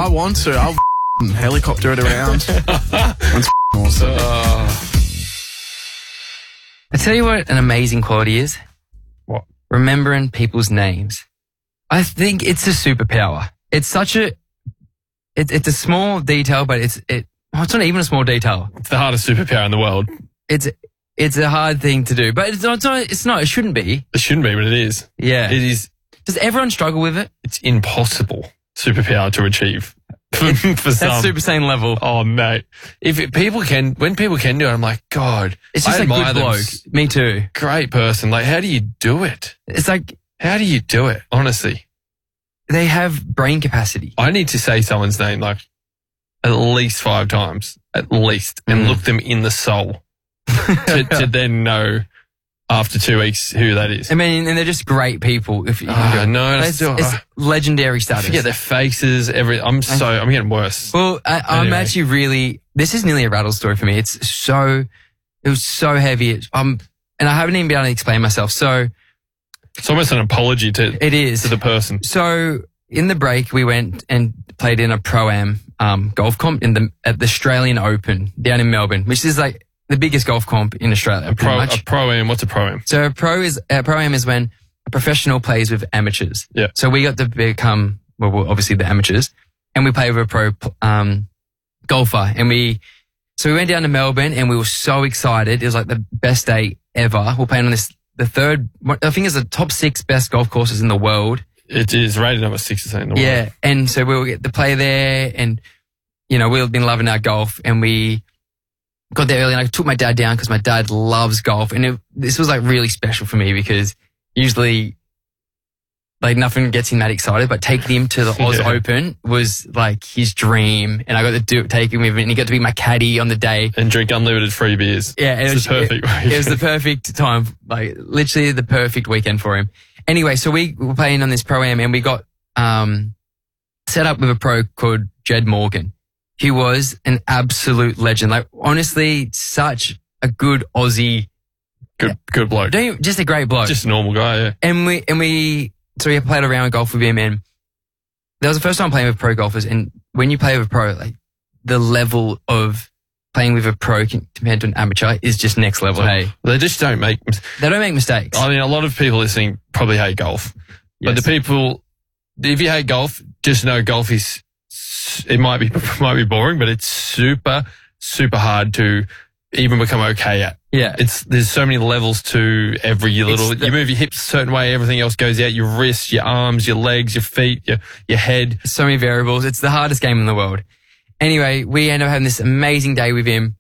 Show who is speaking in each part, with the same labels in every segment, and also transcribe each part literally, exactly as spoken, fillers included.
Speaker 1: I want to. I'll helicopter it around. That's awesome.
Speaker 2: Uh,
Speaker 3: I tell you what an amazing quality is.
Speaker 2: What?
Speaker 3: Remembering people's names. I think it's a superpower. It's such a, it, it's a small detail, but it's, it, oh, it's not even a small detail.
Speaker 2: It's the hardest superpower in the world.
Speaker 3: It's, it's a hard thing to do, but it's not, it's not, it's not, it shouldn't be.
Speaker 2: It shouldn't be, but it is.
Speaker 3: Yeah.
Speaker 2: It is.
Speaker 3: Does everyone struggle with it?
Speaker 2: It's impossible superpower to achieve for, for some.
Speaker 3: That's Super Saiyan level.
Speaker 2: Oh, mate. If it, people can, when people can do it, I'm like, God.
Speaker 3: It's just
Speaker 2: I
Speaker 3: a good
Speaker 2: admire them.
Speaker 3: bloke. Me too.
Speaker 2: Great person. Like, how do you do it?
Speaker 3: It's like,
Speaker 2: How do you do it? Honestly.
Speaker 3: they have brain capacity.
Speaker 2: I need to say someone's name like at least five times, at least, and
Speaker 3: Mm.
Speaker 2: look them in the soul to, to then know after two weeks who that is.
Speaker 3: I mean, and they're just great people. If you
Speaker 2: Oh, no,
Speaker 3: it's,
Speaker 2: still,
Speaker 3: it's
Speaker 2: uh,
Speaker 3: legendary
Speaker 2: I
Speaker 3: status.
Speaker 2: forget their faces. Every I'm so I'm getting worse.
Speaker 3: Well, I, I'm
Speaker 2: Anyway.
Speaker 3: actually really. This is nearly a rattle story for me. It's so. It was so heavy. It's, um, and I haven't even been able to explain myself. So
Speaker 2: It's almost an apology to
Speaker 3: it is
Speaker 2: to the person.
Speaker 3: So in the break, we went and played in a pro-am um, golf comp in the at the Australian Open down in Melbourne, which is like the biggest golf comp in Australia.
Speaker 2: A
Speaker 3: pretty
Speaker 2: pro
Speaker 3: much.
Speaker 2: a pro am. What's a pro am?
Speaker 3: So a pro is a pro-am is when a professional plays with amateurs.
Speaker 2: Yeah.
Speaker 3: So we got to become well, well obviously the amateurs, and we played with a pro um, golfer, and we. So we went down to Melbourne and we were so excited. It was like the best day ever. We're playing on this, the third, I think it's the top six best golf courses in the world.
Speaker 2: It is rated number six or something. In the
Speaker 3: Yeah.
Speaker 2: world.
Speaker 3: And so we were get to play there and, you know, we've been loving our golf and we got there early and I took my dad down because my dad loves golf. And it, this was like really special for me because usually like nothing gets him that excited, but taking him to the Oz
Speaker 2: Yeah.
Speaker 3: Open was like his dream. And I got to do take him with me and he got to be my caddy on the day.
Speaker 2: And drink unlimited free beers.
Speaker 3: Yeah, it
Speaker 2: It's
Speaker 3: was
Speaker 2: the perfect
Speaker 3: It,
Speaker 2: way.
Speaker 3: it was the perfect time, like literally the perfect weekend for him. Anyway, so we were playing on this pro-am and we got um, set up with a pro called Jed Morgan. He was an absolute legend. Like honestly, such a good Aussie,
Speaker 2: Good, good bloke.
Speaker 3: don't you, just a great bloke.
Speaker 2: Just a normal guy. Yeah.
Speaker 3: and we and we so we played a round of golf with him, and that was the first time playing with pro golfers. And when you play with a pro, like the level of playing with a pro compared to an amateur is just next level.
Speaker 2: So-
Speaker 3: hey,
Speaker 2: They just don't make.
Speaker 3: they don't make mistakes.
Speaker 2: I mean, a lot of people listening probably hate golf, but
Speaker 3: Yes.
Speaker 2: the people, if you hate golf, just know golf is. It might be might be boring, but it's super super hard to even become okay at.
Speaker 3: Yeah.
Speaker 2: It's there's so many levels to every little.
Speaker 3: the-
Speaker 2: you move your hips a certain way, everything else goes out. Your wrists, your arms, your legs, your feet, your your head.
Speaker 3: So many variables. It's the hardest game in the world. Anyway, we end up having this amazing day with him.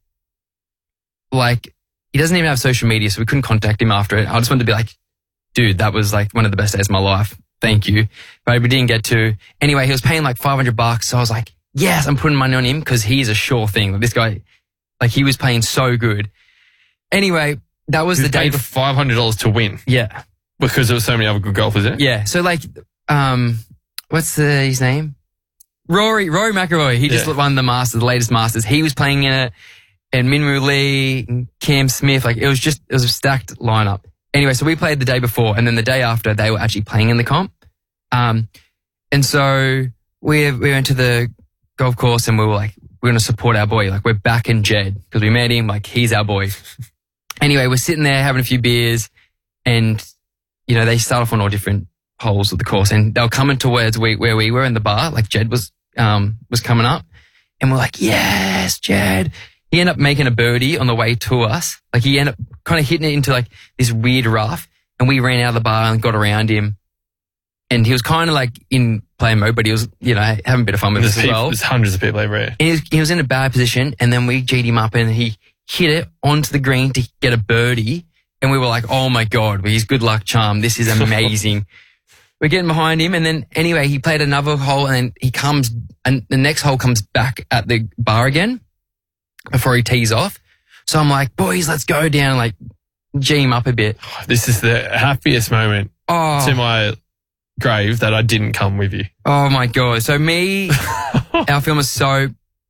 Speaker 3: Like, he doesn't even have social media, so we couldn't contact him after it. I just wanted to be like, dude, that was like one of the best days of my life. Thank you. But we didn't get to. Anyway, he was paying like five hundred bucks. So I was like, yes, I'm putting money on him because he's a sure thing. Like, this guy, like he was playing so good. Anyway, that was
Speaker 2: You
Speaker 3: the day
Speaker 2: paid
Speaker 3: before.
Speaker 2: five hundred dollars to win
Speaker 3: Yeah.
Speaker 2: because there were so many other good golfers. Yeah.
Speaker 3: Yeah. So like, um, what's the, his name? Rory, Rory McIlroy. He just
Speaker 2: Yeah.
Speaker 3: won the Masters, the latest Masters. He was playing in it, and Minwoo Lee, and Cam Smith. Like it was just, it was a stacked lineup. Anyway, so we played the day before, and then the day after they were actually playing in the comp. Um, and so we we went to the golf course, and we were like, we're going to support our boy. Like we're backing Jed because we met him. Like he's our boy. Anyway, we're sitting there having a few beers, and you know they start off on all different holes of the course, and they were coming towards we, where we were in the bar. Like Jed was um was coming up, and we're like, yes, Jed. He ended up making a birdie on the way to us. Like he ended up kind of hitting it into like this weird rough, and we ran out of the bar and got around him, and he was kind of like in play mode, but he was you know having a bit of fun with
Speaker 2: There's,
Speaker 3: us as
Speaker 2: heaps-
Speaker 3: well.
Speaker 2: there's hundreds of people over here.
Speaker 3: He was, he was in a bad position, and then we G'd him up, and he hit it onto the green to get a birdie. And we were like, oh my God, he's good luck charm. This is amazing. We're getting behind him. And then anyway, he played another hole, and then he comes, and the next hole comes back at the bar again before he tees off. So I'm like, boys, let's go down, like G him up a bit.
Speaker 2: This is the happiest moment
Speaker 3: Oh,
Speaker 2: to my grave that I didn't come with you.
Speaker 3: oh my God. So me, our film was so,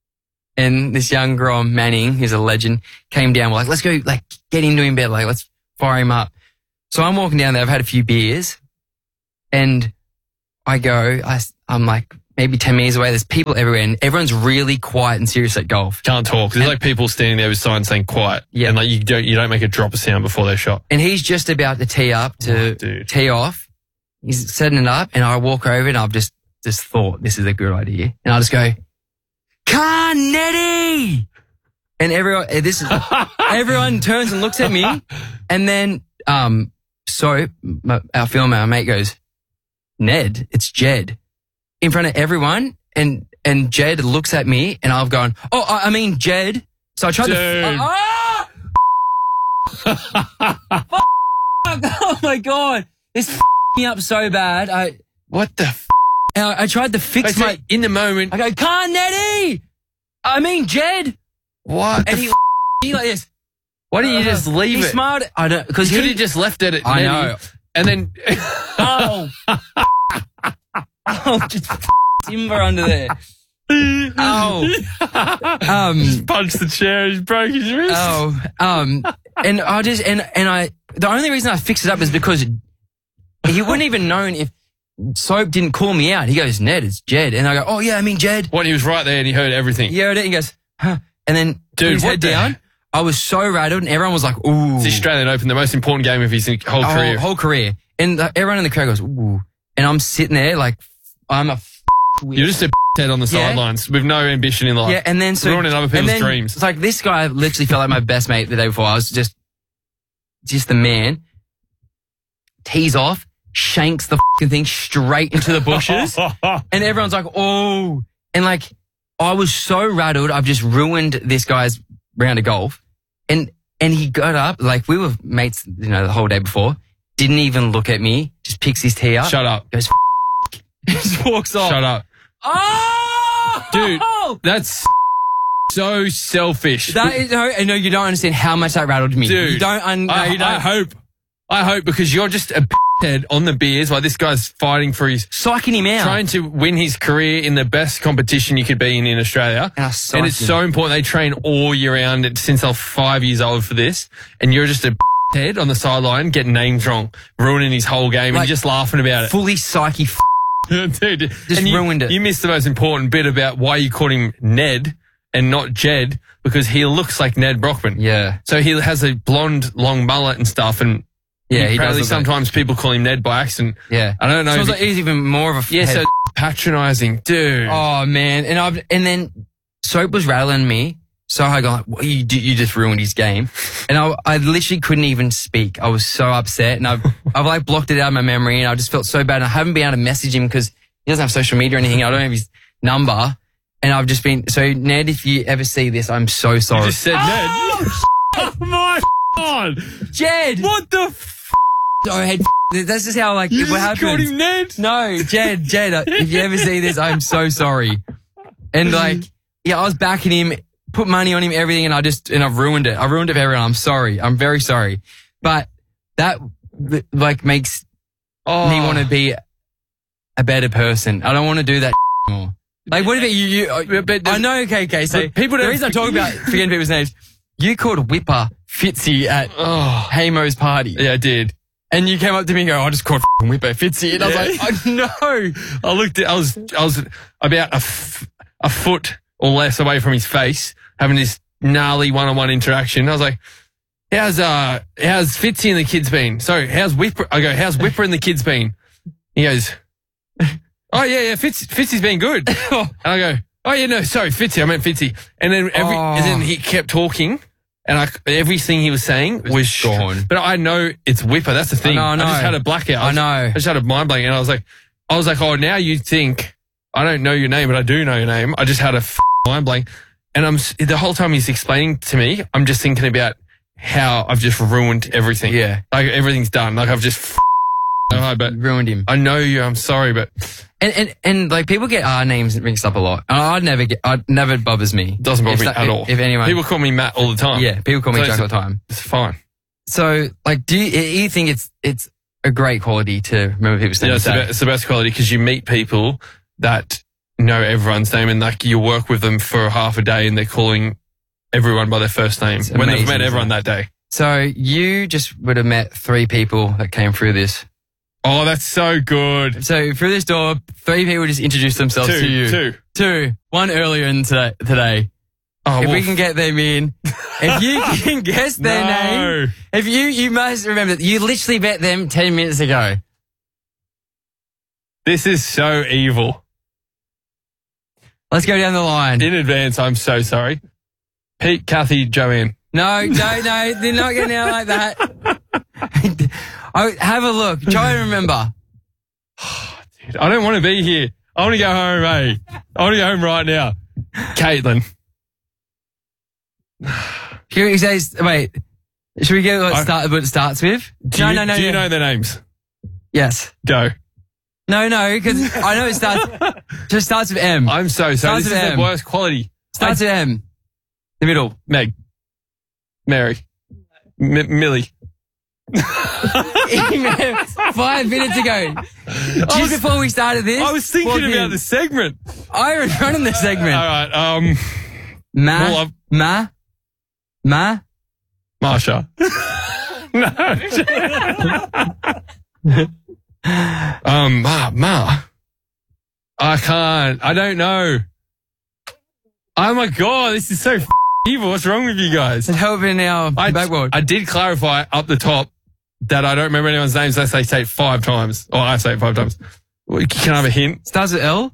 Speaker 3: and this young Grom Manning, who's a legend, came down. We're like, let's go, like, get into him better. Like, let's fire him up. So I'm walking down there. I've had a few beers, and I go, I, I'm like, maybe ten meters away. There's people everywhere, and everyone's really quiet and serious at golf.
Speaker 2: Can't talk. There's
Speaker 3: And-
Speaker 2: like people standing there with signs saying quiet.
Speaker 3: Yeah.
Speaker 2: And like you don't, you don't make a drop of sound before they shot.
Speaker 3: And he's just about to tee up to
Speaker 2: Oh, dude.
Speaker 3: tee off. He's setting it up, and I walk over, and I've just just thought this is a good idea, and I just go, Carnetti! And everyone, this is everyone turns and looks at me, and then um, so my, our filmer, our mate goes, Ned, it's Jed, in front of everyone, and and Jed looks at me, and I've gone, oh, I, I mean Jed. So I tried
Speaker 2: Dude.
Speaker 3: to. Ah! Fuck. Oh my god, this f- me up so bad. I
Speaker 2: What the f?
Speaker 3: and I, I tried to fix
Speaker 2: I
Speaker 3: my.
Speaker 2: say, in the moment.
Speaker 3: I go, Carnetti. I mean Jed,
Speaker 2: What?
Speaker 3: and
Speaker 2: the
Speaker 3: he
Speaker 2: f-
Speaker 3: he like this.
Speaker 2: Why didn't you just leave
Speaker 3: he
Speaker 2: it?
Speaker 3: smiled. I don't because
Speaker 2: You
Speaker 3: he
Speaker 2: could have just left it at
Speaker 3: I
Speaker 2: Nettie,
Speaker 3: know.
Speaker 2: And then.
Speaker 3: Oh, oh, just f- timber under there. Oh, um,
Speaker 2: Punched the chair. He broke his wrist.
Speaker 3: oh, um, and I just and and I. The only reason I fixed it up is because he wouldn't even known if Soap didn't call me out. He goes, Ned, it's Jed, and I go, oh yeah, I mean Jed.
Speaker 2: What? He was right there and he heard everything.
Speaker 3: He heard it. He goes, huh. And then
Speaker 2: Dude,
Speaker 3: put his
Speaker 2: what
Speaker 3: head
Speaker 2: the
Speaker 3: down.
Speaker 2: heck?
Speaker 3: I was so rattled, and everyone was like, ooh.
Speaker 2: It's the Australian Open, the most important game of his whole
Speaker 3: whole,
Speaker 2: career.
Speaker 3: whole career. And the, everyone in the crowd goes, ooh. And I'm sitting there like, I'm a f-
Speaker 2: You're just a head on the
Speaker 3: Yeah.
Speaker 2: sidelines with no ambition in life.
Speaker 3: Yeah, and then so
Speaker 2: Ruining other people's
Speaker 3: and then,
Speaker 2: dreams.
Speaker 3: It's like this guy literally felt like my best mate the day before. I was just, just the man. Tees off, shanks the fucking thing straight into the bushes, and everyone's like, "Oh!" And like, I was so rattled. I've just ruined this guy's round of golf, and and he got up like we were mates, you know, the whole day before. Didn't even look at me. Just picks his tee up.
Speaker 2: Shut up.
Speaker 3: Goes, F- just walks off.
Speaker 2: Shut up.
Speaker 3: Oh,
Speaker 2: Dude. That's so selfish.
Speaker 3: That is, no, no, you don't understand how much that rattled me.
Speaker 2: Dude,
Speaker 3: you don't. Un- no,
Speaker 2: I,
Speaker 3: you don't.
Speaker 2: I hope. I hope because you're just a head on the beers while this guy's fighting for his,
Speaker 3: Psyching him out.
Speaker 2: trying to win his career in the best competition you could be in in Australia.
Speaker 3: And I
Speaker 2: And
Speaker 3: psyched
Speaker 2: it's
Speaker 3: him.
Speaker 2: so important. They train all year round since they're five years old for this. And you're just a head on the sideline getting names wrong, ruining his whole game,
Speaker 3: Like,
Speaker 2: and you're just laughing about it.
Speaker 3: fully psyche. F-
Speaker 2: Dude,
Speaker 3: Just
Speaker 2: and you,
Speaker 3: ruined it.
Speaker 2: You missed the most important bit about why you called him Ned and not Jed, because he looks like Ned Brockman.
Speaker 3: yeah,
Speaker 2: So he has a blonde, long mullet and stuff, and
Speaker 3: yeah. He
Speaker 2: apparently
Speaker 3: does. look like-
Speaker 2: sometimes people call him Ned by accident.
Speaker 3: yeah.
Speaker 2: I don't know.
Speaker 3: So
Speaker 2: if
Speaker 3: it's like
Speaker 2: he-
Speaker 3: he's even more of a f-
Speaker 2: yeah,
Speaker 3: head.
Speaker 2: so patronising, dude.
Speaker 3: Oh man, and I and then Soap was rattling me. So I go, like, well, you d- you just ruined his game, and I I literally couldn't even speak. I was so upset, and I've I've like blocked it out of my memory, and I just felt so bad. And I haven't been able to message him because he doesn't have social media or anything. I don't have his number, and I've just been so Ned. If you ever see this, I'm so
Speaker 2: You
Speaker 3: sorry.
Speaker 2: just said Ned. Oh my god!
Speaker 3: Jed,
Speaker 2: What the f?
Speaker 3: oh, head. That's just how like
Speaker 2: You
Speaker 3: what
Speaker 2: just called
Speaker 3: happens.
Speaker 2: him Ned?
Speaker 3: No, Jed, Jed, uh, if you ever see this, I'm so sorry. And like, yeah, I was backing him, put money on him, everything, and I just, and I've ruined it. I ruined it for everyone. I'm sorry. I'm very sorry. But that, like, makes
Speaker 2: Oh.
Speaker 3: me want to be a better person. I don't want to do that anymore. Like, what if it, you, you, uh,
Speaker 2: but
Speaker 3: I know, okay, okay, so
Speaker 2: but people
Speaker 3: the
Speaker 2: don't-
Speaker 3: reason I'm talking about forgetting people's names, you called Whipper Fitzy at
Speaker 2: Oh.
Speaker 3: Hamo's party.
Speaker 2: Yeah, I did.
Speaker 3: And you came up to me and go, I just called f***ing Whipper Fitzy. And I was
Speaker 2: Yeah.
Speaker 3: like, oh, no.
Speaker 2: I looked at, I was, I was about a, f- a foot or less away from his face, having this gnarly one-on-one interaction. I was like, how's, uh, how's Fitzy and the kids been? Sorry, how's Whipper? I go, how's Whipper and the kids been? He goes, oh yeah, yeah, Fitz, Fitzy's been good. And I go, oh yeah, no, sorry, Fitzy, I meant Fitzy. And then every,
Speaker 3: Oh.
Speaker 2: and then he kept talking. And I, everything he was saying was,
Speaker 3: was gone.
Speaker 2: But I know it's Whipper. That's the thing.
Speaker 3: know, I know.
Speaker 2: just had a blackout.
Speaker 3: I know.
Speaker 2: I just had a mind blank, and I was like, I was like, oh, now you think I don't know your name, but I do know your name. I just had a f- mind blank, and I'm s- the whole time he's explaining to me, I'm just thinking about how I've just ruined everything.
Speaker 3: Yeah.
Speaker 2: like everything's done. Like I've just. F- so hard, but
Speaker 3: You ruined him.
Speaker 2: I know you. I'm sorry, but
Speaker 3: And, and, and like people get our names mixed up a lot. And I'd never get, I'd never bothers me.
Speaker 2: it doesn't bother
Speaker 3: If
Speaker 2: me
Speaker 3: that-
Speaker 2: at
Speaker 3: if-
Speaker 2: all.
Speaker 3: If anyone.
Speaker 2: People call me Matt all the time.
Speaker 3: yeah, people call me
Speaker 2: So
Speaker 3: Jack all
Speaker 2: it's-
Speaker 3: the time.
Speaker 2: it's fine.
Speaker 3: So like, do you, you think it's, it's a great quality to remember people's
Speaker 2: Yeah,
Speaker 3: names?
Speaker 2: it's the, be- it's the best quality because you meet people that know everyone's name and like you work with them for half a day and they're calling everyone by their first name
Speaker 3: It's
Speaker 2: when they've
Speaker 3: amazing,
Speaker 2: met everyone
Speaker 3: isn't
Speaker 2: that day.
Speaker 3: So you just would have met three people that came through this.
Speaker 2: Oh, that's so good.
Speaker 3: So through this door, three people just introduce themselves
Speaker 2: Two,
Speaker 3: to you.
Speaker 2: two.
Speaker 3: Two. One earlier in today. today.
Speaker 2: Oh,
Speaker 3: if
Speaker 2: well,
Speaker 3: we can get them in, if you can guess their
Speaker 2: No.
Speaker 3: name, if you, you must remember that you literally met them ten minutes ago.
Speaker 2: this is so evil.
Speaker 3: Let's go down the line.
Speaker 2: In advance, I'm so sorry. Pete, Kathy, Joanne.
Speaker 3: No, no, no, they're not getting out like that. Oh, have a look. Try and remember.
Speaker 2: Dude, I don't want to be here. I want to go home, eh? I want to go home right now. Caitlin.
Speaker 3: Here he says, wait, should we get what,
Speaker 2: I-
Speaker 3: start, what it starts with?
Speaker 2: Do
Speaker 3: no,
Speaker 2: you,
Speaker 3: no, no.
Speaker 2: Do you
Speaker 3: no.
Speaker 2: know their names?
Speaker 3: Yes.
Speaker 2: Go.
Speaker 3: No, no, because I know it starts, just starts with M.
Speaker 2: I'm so sorry.
Speaker 3: Starts
Speaker 2: This
Speaker 3: with
Speaker 2: is the
Speaker 3: M.
Speaker 2: worst quality.
Speaker 3: Starts with M. The middle.
Speaker 2: Meg. Mary. M- Millie.
Speaker 3: Five minutes ago. Just
Speaker 2: was-
Speaker 3: before we started this.
Speaker 2: I was thinking
Speaker 3: walked
Speaker 2: about
Speaker 3: in.
Speaker 2: the segment.
Speaker 3: I was running the segment.
Speaker 2: All right. Um,
Speaker 3: Ma.
Speaker 2: well, I've-
Speaker 3: Ma. Ma.
Speaker 2: Marsha. no. um, Ma, Ma. I can't. I don't know. Oh my God, this is so f- evil. What's wrong with you guys?
Speaker 3: Help in our
Speaker 2: I,
Speaker 3: backboard.
Speaker 2: I did clarify up the top that I don't remember anyone's names unless they say it five times. Or I say it five times. Well, Can I have a hint?
Speaker 3: Starts with L.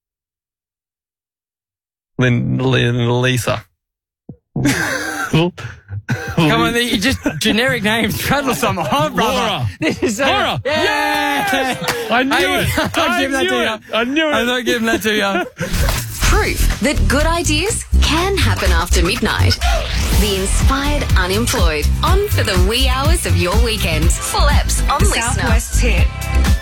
Speaker 2: Lynn, Lynn, Lisa.
Speaker 3: Come on, you just generic names. Rattle some on, brother.
Speaker 2: Laura.
Speaker 3: This is so.
Speaker 2: Laura.
Speaker 3: Yeah.
Speaker 2: I knew
Speaker 3: Hey,
Speaker 2: it.
Speaker 3: I'm not
Speaker 2: I
Speaker 3: giving that
Speaker 2: knew
Speaker 3: to
Speaker 2: it.
Speaker 3: you.
Speaker 2: I knew it.
Speaker 3: I'm not giving that to you.
Speaker 4: Proof that good ideas can happen after midnight. The Inspired Unemployed. On for the wee hours of your weekend. Full apps on
Speaker 5: The
Speaker 4: Listener.
Speaker 5: Southwest's hit